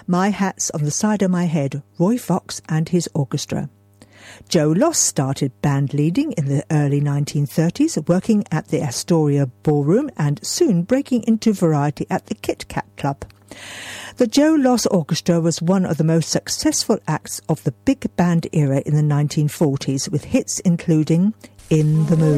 My Hat's on the Side of My Head, Roy Fox and his orchestra. Joe Loss started band leading in the early 1930s, working at the Astoria Ballroom and soon breaking into variety at the Kit Kat Club. The Joe Loss Orchestra was one of the most successful acts of the big band era in the 1940s, with hits including In the Mood.